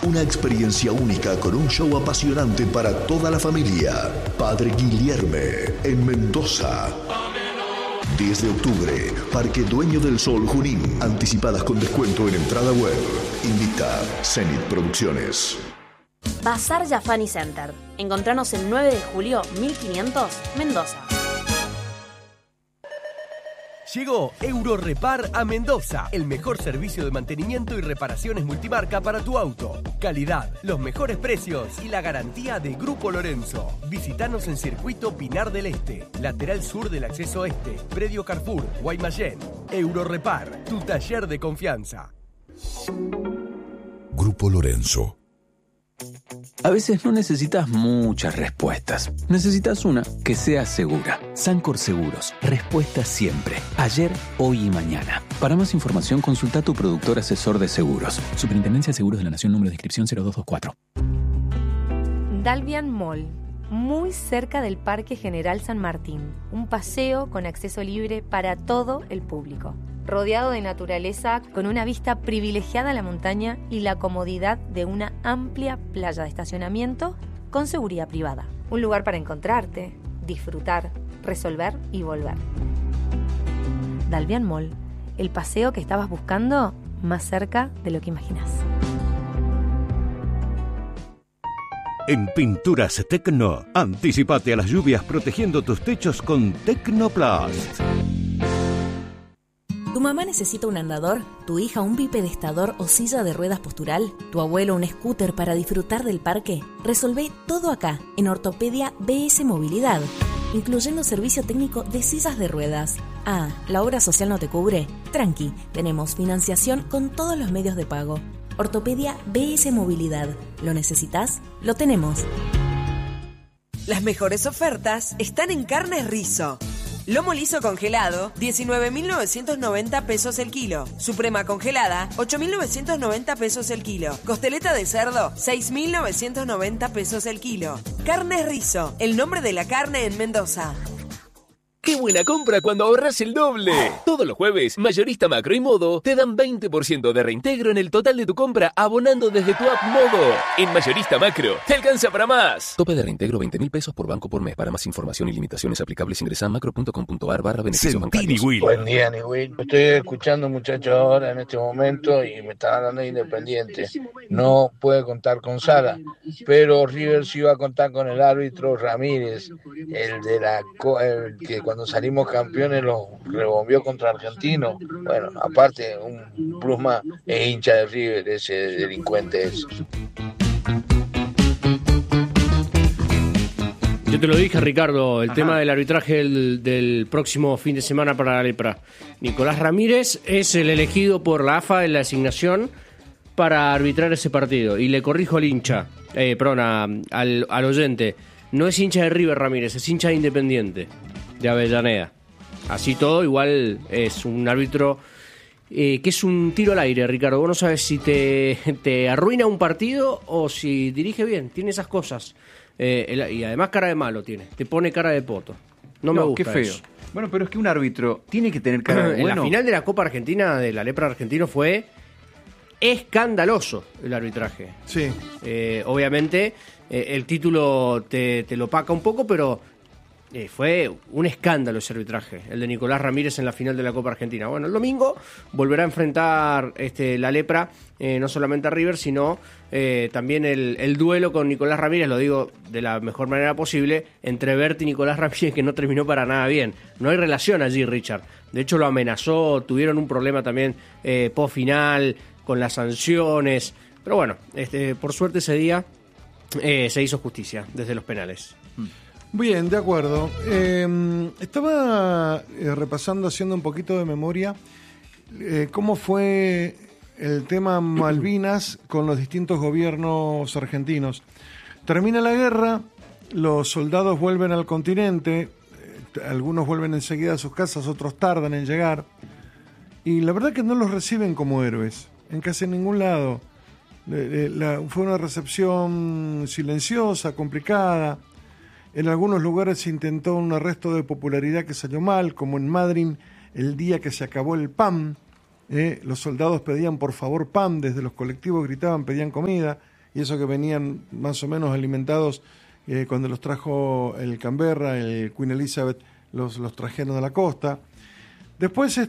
Una experiencia única con un show apasionante para toda la familia. Padre Guilherme, en Mendoza. 10 de octubre, Parque Dueño del Sol Junín. Anticipadas con descuento en entrada web. Invita Zenit Producciones. Bazar Jafani Center. Encontranos el 9 de julio 1500, Mendoza. Llegó Eurorepar a Mendoza, el mejor servicio de mantenimiento y reparaciones multimarca para tu auto. Calidad, los mejores precios y la garantía de Grupo Lorenzo. Visítanos en Circuito Pinar del Este, lateral sur del acceso este, predio Carrefour, Guaymallén. Eurorepar, tu taller de confianza. Grupo Lorenzo. A veces no necesitas muchas respuestas. Necesitas una que sea segura. Sancor Seguros. Respuesta siempre. Ayer, hoy y mañana. Para más información, consulta a tu productor asesor de seguros. Superintendencia de Seguros de la Nación, número de inscripción 0224. Dalvian Mall. Muy cerca del Parque General San Martín. Un paseo con acceso libre para todo el público. Rodeado de naturaleza, con una vista privilegiada a la montaña y la comodidad de una amplia playa de estacionamiento con seguridad privada. Un lugar para encontrarte, disfrutar, resolver y volver. Dalvian Mall, el paseo que estabas buscando más cerca de lo que imaginas. En Pinturas Tecno, anticipate a las lluvias protegiendo tus techos con Tecnoplast. ¿Tu mamá necesita un andador? ¿Tu hija un bipedestador o silla de ruedas postural? ¿Tu abuelo un scooter para disfrutar del parque? Resolvé todo acá, en Ortopedia BS Movilidad, incluyendo servicio técnico de sillas de ruedas. Ah, ¿la obra social no te cubre? Tranqui, tenemos financiación con todos los medios de pago. Ortopedia BS Movilidad. ¿Lo necesitas? Lo tenemos. Las mejores ofertas están en Carnes Rizo. Lomo liso congelado, 19.990 pesos el kilo. Suprema congelada, 8.990 pesos el kilo. Costeleta de cerdo, 6.990 pesos el kilo. Carnes Rizo, el nombre de la carne en Mendoza. ¡Qué buena compra cuando ahorras el doble! Todos los jueves, Mayorista Macro y Modo te dan 20% de reintegro en el total de tu compra abonando desde tu app Modo. En Mayorista Macro, te alcanza para más. Tope de reintegro 20.000 pesos por banco por mes. Para más información y limitaciones aplicables ingresa a macro.com.ar/beneficios bancarios. Buen día, Niwil. Estoy escuchando, muchachos, ahora en este momento y me está dando Independiente. No puede contar con Sala, pero River sí va a contar con el árbitro Ramírez, el de el que cuando salimos campeones lo rebombió contra Argentino. Bueno, aparte, un plus más, es hincha de River, ese delincuente ese. Yo te lo dije, Ricardo, el tema del arbitraje del próximo fin de semana para la Lepra. Nicolás Ramírez es el elegido por la AFA en la asignación para arbitrar ese partido. Y le corrijo al hincha, al oyente. No es hincha de River Ramírez, es hincha de Independiente, de Avellaneda. Así todo, igual es un árbitro que es un tiro al aire, Ricardo. Vos no sabes si te arruina un partido o si dirige bien. Tiene esas cosas. Y además cara de malo tiene. Te pone cara de poto. No me gusta. Qué feo. Eso. Bueno, pero es que un árbitro tiene que tener cara de bueno. En la final de la Copa Argentina, de la Lepra Argentino, fue escandaloso el arbitraje. Sí. Obviamente, el título te lo opaca un poco, pero fue un escándalo ese arbitraje, el de Nicolás Ramírez en la final de la Copa Argentina. Bueno, el domingo volverá a enfrentar la Lepra, no solamente a River, sino también el duelo con Nicolás Ramírez, lo digo de la mejor manera posible, entre Berti y Nicolás Ramírez, que no terminó para nada bien. No hay relación allí, Richard. De hecho, lo amenazó, tuvieron un problema también post final con las sanciones. Pero bueno, por suerte ese día se hizo justicia desde los penales. Bien, de acuerdo. Estaba repasando, haciendo un poquito de memoria, cómo fue el tema Malvinas con los distintos gobiernos argentinos. Termina la guerra, los soldados vuelven al continente, algunos vuelven enseguida a sus casas, otros tardan en llegar, y la verdad que no los reciben como héroes, en casi ningún lado. Fue una recepción silenciosa, complicada. En algunos lugares se intentó un arresto de popularidad que salió mal, como en Madrid, el día que se acabó el pan. Los soldados pedían por favor pan, desde los colectivos gritaban, pedían comida, y eso que venían más o menos alimentados cuando los trajo el Canberra, el Queen Elizabeth, los trajeron de la costa. Después,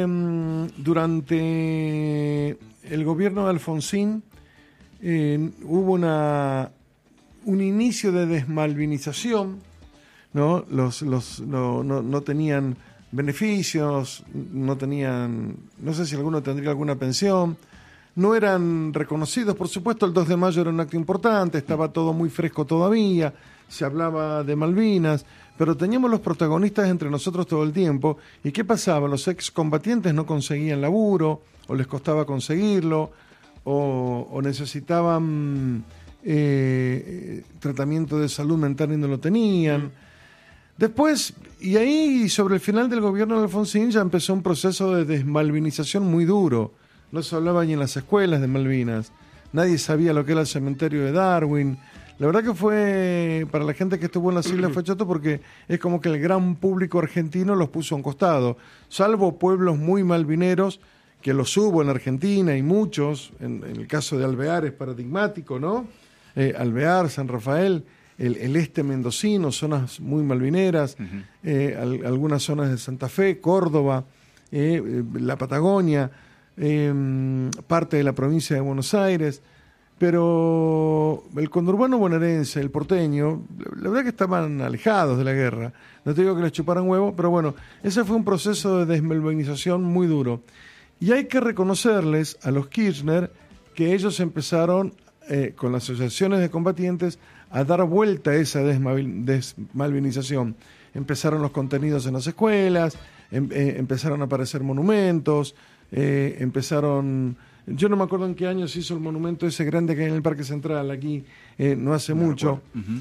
durante el gobierno de Alfonsín, hubo un inicio de desmalvinización, ¿no? No tenían beneficios, no sé si alguno tendría alguna pensión, no eran reconocidos. Por supuesto, el 2 de mayo era un acto importante, estaba todo muy fresco todavía, se hablaba de Malvinas, pero teníamos los protagonistas entre nosotros todo el tiempo. ¿Y qué pasaba? Los excombatientes no conseguían laburo, o les costaba conseguirlo, o necesitaban tratamiento de salud mental y no lo tenían. Después, y ahí sobre el final del gobierno de Alfonsín ya empezó un proceso de desmalvinización muy duro. No se hablaba ni en las escuelas de Malvinas, nadie sabía lo que era el cementerio de Darwin. La verdad que fue, para la gente que estuvo en las islas fue choto, porque es como que el gran público argentino los puso a un costado, salvo pueblos muy malvineros, que los hubo en Argentina y muchos, en el caso de Alvear es paradigmático, ¿no? Alvear, San Rafael, el este mendocino, zonas muy malvineras, algunas zonas de Santa Fe, Córdoba, la Patagonia, parte de la provincia de Buenos Aires, pero el conurbano bonaerense, el porteño, la verdad que estaban alejados de la guerra. No te digo que les chuparan huevo, pero bueno, ese fue un proceso de desmalvinización muy duro. Y hay que reconocerles a los Kirchner que ellos empezaron con las asociaciones de combatientes a dar vuelta a esa desmalvinización. Empezaron los contenidos en las escuelas, empezaron a aparecer monumentos, empezaron... Yo no me acuerdo en qué año se hizo el monumento ese grande que hay en el Parque Central, aquí no hace mucho.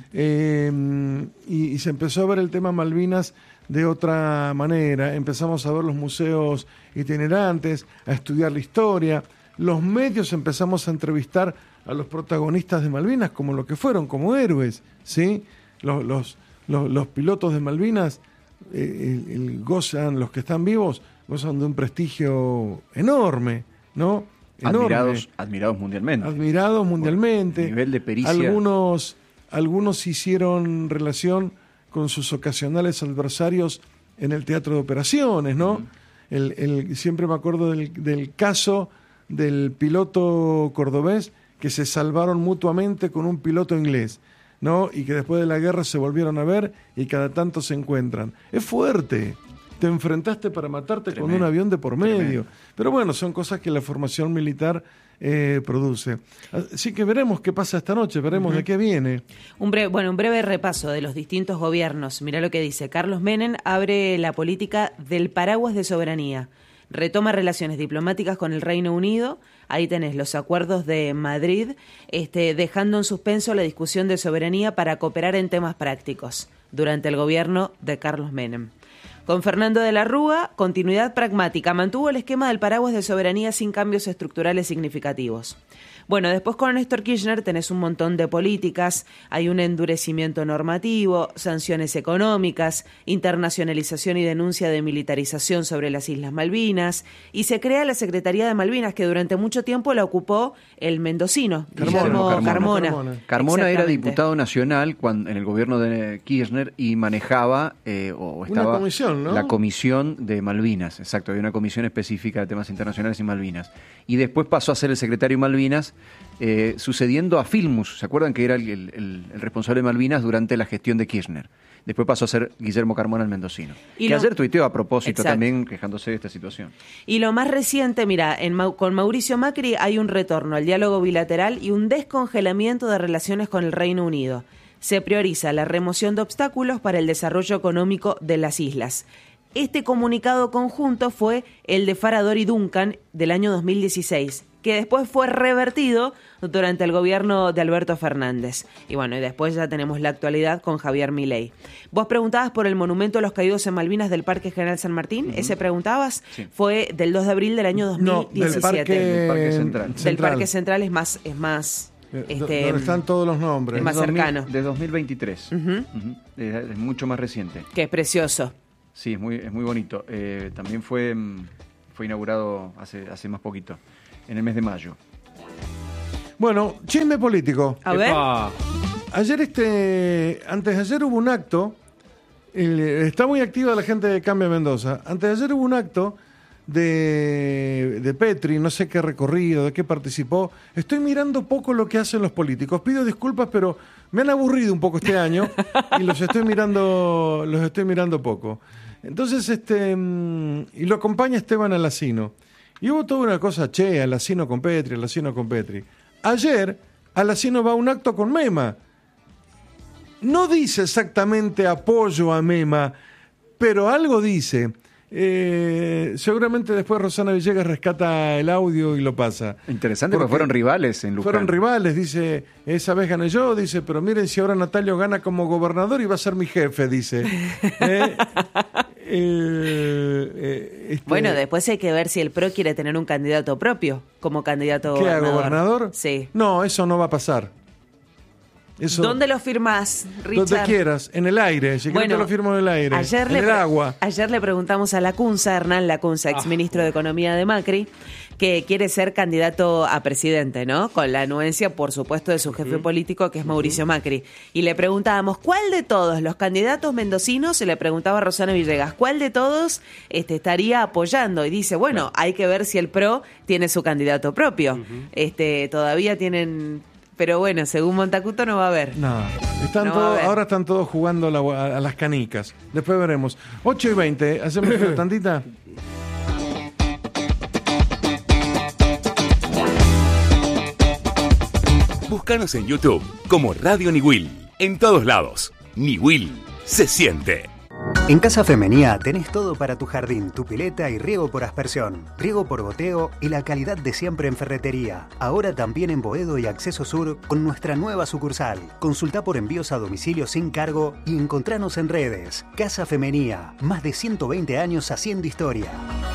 Y se empezó a ver el tema Malvinas de otra manera. Empezamos a ver los museos itinerantes, a estudiar la historia. Los medios empezamos a entrevistar a los protagonistas de Malvinas como lo que fueron, como héroes, ¿sí? Los pilotos de Malvinas gozan, los que están vivos, gozan de un prestigio enorme, ¿no? Admirados mundialmente. Admirados mundialmente. Nivel de pericia. Algunos hicieron relación con sus ocasionales adversarios en el teatro de operaciones, ¿no? Siempre me acuerdo del caso del piloto cordobés que se salvaron mutuamente con un piloto inglés, ¿no? Y que después de la guerra se volvieron a ver y cada tanto se encuentran. Es fuerte. Te enfrentaste para matarte con un avión de por medio. Pero bueno, son cosas que la formación militar produce. Así que veremos qué pasa esta noche, veremos de qué viene. Un breve repaso de los distintos gobiernos. Mirá lo que dice. Carlos Menem abre la política del paraguas de soberanía. Retoma relaciones diplomáticas con el Reino Unido. Ahí tenés los acuerdos de Madrid, dejando en suspenso la discusión de soberanía para cooperar en temas prácticos durante el gobierno de Carlos Menem. Con Fernando de la Rúa, continuidad pragmática. Mantuvo el esquema del paraguas de soberanía sin cambios estructurales significativos. Bueno, después con Néstor Kirchner tenés un montón de políticas, hay un endurecimiento normativo, sanciones económicas, internacionalización y denuncia de militarización sobre las Islas Malvinas, y se crea la Secretaría de Malvinas, que durante mucho tiempo la ocupó el mendocino, Guillermo Carmona. Carmona era diputado nacional en el gobierno de Kirchner y manejaba, estaba una comisión, ¿no? La comisión de Malvinas, exacto, había una comisión específica de temas internacionales y Malvinas. Y después pasó a ser el secretario de Malvinas, sucediendo a Filmus. ¿Se acuerdan que era el responsable de Malvinas durante la gestión de Kirchner? Después pasó a ser Guillermo Carmona, el mendocino. Que ayer tuiteó a propósito también quejándose de esta situación. Y lo más reciente, mira, con Mauricio Macri hay un retorno al diálogo bilateral y un descongelamiento de relaciones con el Reino Unido. Se prioriza la remoción de obstáculos para el desarrollo económico de las islas. Este comunicado conjunto fue el de Farador y Duncan del año 2016, que después fue revertido durante el gobierno de Alberto Fernández. Y bueno, y después ya tenemos la actualidad con Javier Milei. Vos preguntabas por el monumento a los caídos en Malvinas del Parque General San Martín. ¿Ese preguntabas? Sí. Fue del 2 de abril del año 2017. No, del Parque Central. Del Parque Central es más donde están todos los nombres. Es más cercano. De 2023. Es mucho más reciente. Que es precioso. Sí, es muy bonito. También fue inaugurado hace más poquito, en el mes de mayo. Bueno, chisme político. A ver. Ayer, antes de ayer hubo un acto, está muy activa la gente de Cambia Mendoza. Antes de ayer hubo un acto de Petri, no sé qué recorrido, de qué participó. Estoy mirando poco lo que hacen los políticos. Pido disculpas, pero me han aburrido un poco este año y los estoy mirando poco. Entonces, y lo acompaña Esteban Alacino. Y hubo toda una cosa, Alacino con Petri, Alacino con Petri. Ayer, Alacino va a un acto con Mema. No dice exactamente apoyo a Mema, pero algo dice. Seguramente después Rosana Villegas rescata el audio y lo pasa. Interesante, porque fueron rivales en Luján. Fueron rivales, dice, esa vez gané yo, dice, pero miren si ahora Natalio gana como gobernador y va a ser mi jefe, dice. Bueno, después hay que ver si el PRO quiere tener un candidato propio como candidato ¿Qué, gobernador. a gobernador? Sí. No, eso no va a pasar. Eso, ¿dónde lo firmás, Richard? Donde quieras, en el aire. Si querés te lo firmo en el aire. En el agua. Ayer le preguntamos a Lacunza, Hernán Lacunza, exministro de Economía de Macri, que quiere ser candidato a presidente, ¿no? Con la anuencia, por supuesto, de su jefe político, que es Mauricio Macri. Y le preguntábamos, ¿cuál de todos los candidatos mendocinos, se le preguntaba a Rosana Villegas, ¿cuál de todos estaría apoyando? Y dice, bueno, hay que ver si el PRO tiene su candidato propio. Todavía tienen... Pero bueno, según Montacuto no va a haber. No, ahora están todos jugando a las canicas. Después veremos. 8:20, ¿hacemos una tandita? Búscanos en YouTube como Radio Niwil. En todos lados. Niwil se siente. En Casa Femenía tenés todo para tu jardín, tu pileta y riego por aspersión, riego por goteo y la calidad de siempre en ferretería. Ahora también en Boedo y Acceso Sur con nuestra nueva sucursal. Consulta por envíos a domicilio sin cargo y encontranos en redes. Casa Femenía, más de 120 años haciendo historia.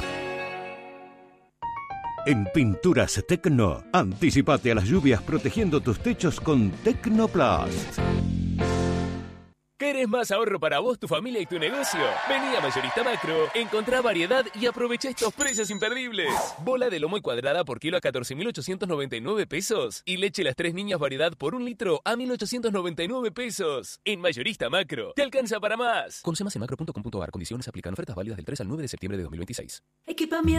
En Pinturas Tecno, anticipate a las lluvias protegiendo tus techos con Tecnoplast. ¿Querés más ahorro para vos, tu familia y tu negocio? Vení a Mayorista Macro, encontrá variedad y aprovecha estos precios imperdibles. Bola de lomo y cuadrada por kilo a 14.899 pesos. Y leche Las Tres Niñas variedad por 1 litro a 1.899 pesos. En Mayorista Macro, te alcanza para más. Conoce más en macro.com.ar. Condiciones aplican. Ofertas válidas del 3 al 9 de septiembre de 2026.